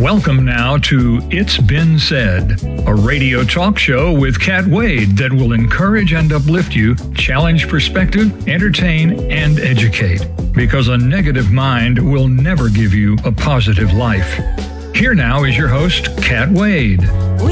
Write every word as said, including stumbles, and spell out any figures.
Welcome now to It's Been Said, a radio talk show with Kat Wade that will encourage and uplift you, challenge perspective, entertain, and educate. Because a negative mind will never give you a positive life. Here now is your host, Kat Wade.